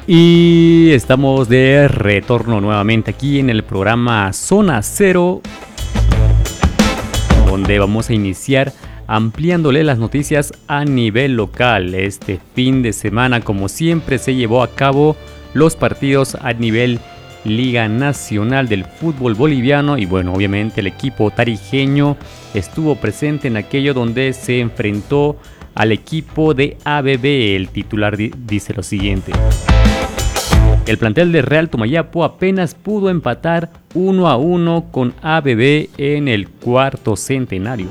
Y estamos de retorno nuevamente aquí en el programa Zona Cero, donde vamos a iniciar ampliándole las noticias a nivel local. Este fin de semana, como siempre, se llevó a cabo los partidos a nivel Liga Nacional del Fútbol Boliviano y bueno, obviamente el equipo tarijeño estuvo presente en aquello donde se enfrentó al equipo de ABB. El titular dice lo siguiente: el plantel de Real Tomayapo apenas pudo empatar 1-1 con ABB en el cuarto centenario.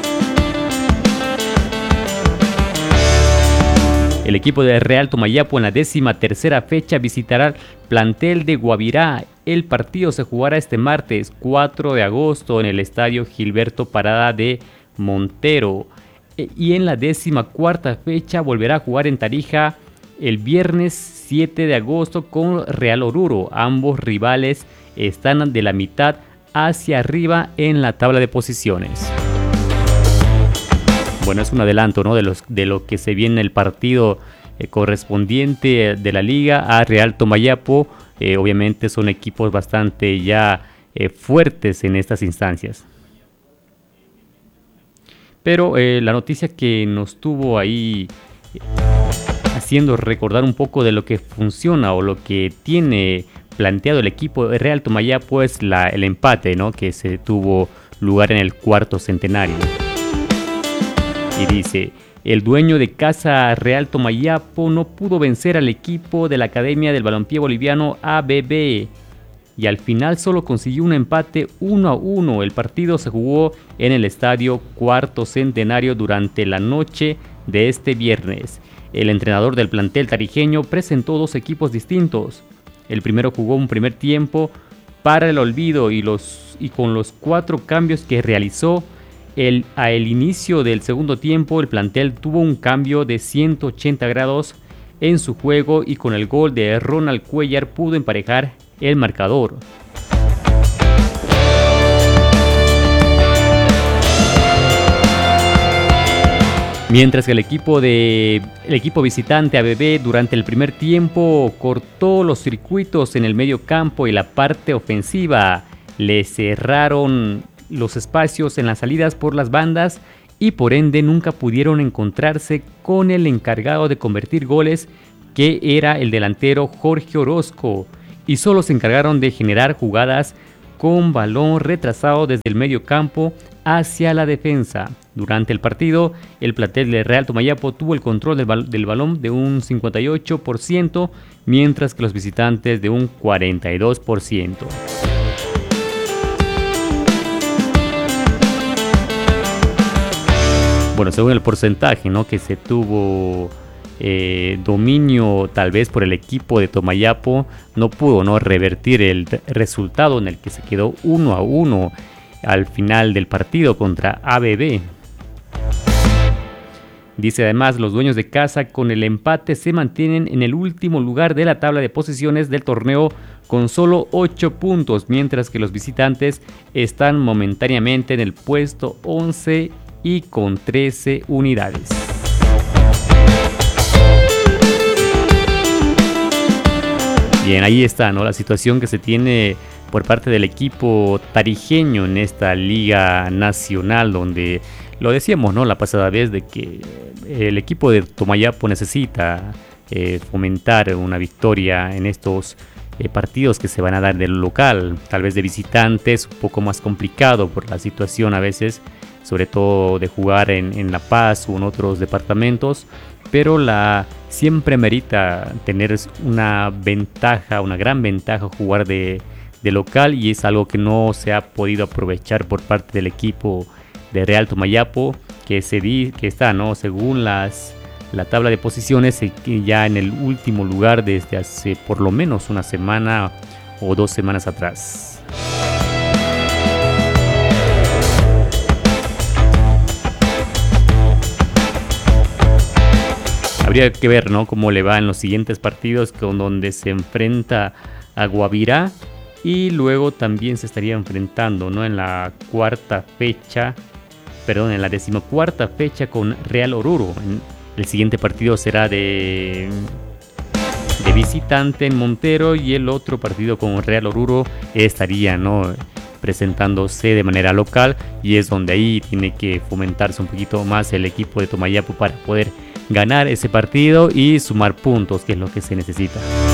El equipo de Real Tomayapo en la 13ª fecha visitará el plantel de Guavirá. El partido se jugará este martes 4 de agosto en el estadio Gilberto Parada de Montero. Y en la 14ª fecha volverá a jugar en Tarija el viernes 7 de agosto con Real Oruro. Ambos rivales están de la mitad hacia arriba en la tabla de posiciones. Bueno, es un adelanto, ¿no?, de lo que se viene el partido correspondiente de la liga a Real Tomayapo. Obviamente son equipos bastante ya fuertes en estas instancias. Pero la noticia que nos tuvo ahí haciendo recordar un poco de lo que funciona o lo que tiene planteado el equipo de Real Tomayapo es el empate, ¿no?, que se tuvo lugar en el cuarto centenario. Y dice: el dueño de casa Real Tomayapo no pudo vencer al equipo de la Academia del Balompié Boliviano ABB y al final solo consiguió un empate 1-1. El partido se jugó en el estadio Cuarto Centenario durante la noche de este viernes. El entrenador del plantel tarijeño presentó dos equipos distintos. El primero jugó un primer tiempo para el olvido y con los 4 cambios que realizó al inicio del segundo tiempo, el plantel tuvo un cambio de 180 grados en su juego y con el gol de Ronald Cuellar pudo emparejar el marcador. Mientras que el equipo visitante ABB durante el primer tiempo cortó los circuitos en el medio campo y la parte ofensiva. Le cerraron los espacios en las salidas por las bandas y por ende nunca pudieron encontrarse con el encargado de convertir goles, que era el delantero Jorge Orozco, y solo se encargaron de generar jugadas con balón retrasado desde el medio campo hacia la defensa. Durante el partido, el plantel de Real Tomayapo tuvo el control del balón de un 58%, mientras que los visitantes de un 42%. Bueno, según el porcentaje, ¿no?, que se tuvo dominio tal vez por el equipo de Tomayapo, no pudo, ¿no?, revertir el resultado en el que se quedó 1-1 al final del partido contra ABB. Dice además: los dueños de casa con el empate se mantienen en el último lugar de la tabla de posiciones del torneo con solo 8 puntos, mientras que los visitantes están momentáneamente en el puesto 11 y con 13 unidades. Bien, ahí está, ¿no?, la situación que se tiene por parte del equipo tarijeño en esta Liga Nacional, donde lo decíamos, ¿no?, la pasada vez, de que el equipo de Tomayapo necesita fomentar una victoria en estos partidos que se van a dar del local. Tal vez de visitantes un poco más complicado por la situación a veces, sobre todo de jugar en La Paz o en otros departamentos, pero siempre merita tener una gran ventaja jugar de local, y es algo que no se ha podido aprovechar por parte del equipo de Real Tomayapo, que está, ¿no?, según la tabla de posiciones, ya en el último lugar desde hace por lo menos una semana o 2 semanas atrás. Habría que ver, ¿no?, cómo le va en los siguientes partidos, donde se enfrenta a Guavirá y luego también se estaría enfrentando, ¿no?, en la 14ª fecha con Real Oruro. El siguiente partido será de visitante en Montero, y el otro partido con Real Oruro estaría, ¿no?, presentándose de manera local, y es donde ahí tiene que fomentarse un poquito más el equipo de Tomayapo para poder ganar ese partido y sumar puntos, que es lo que se necesita.